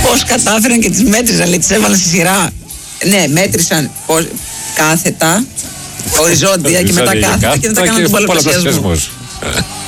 Πώς κατάφεραν και τις μέτρησαν, λέει, τις έβαλαν στη σειρά. Ναι, μέτρησαν κάθετα, οριζόντια και μετά κάθετα και δεν τα κάναν τον πολλαπλασιασμό.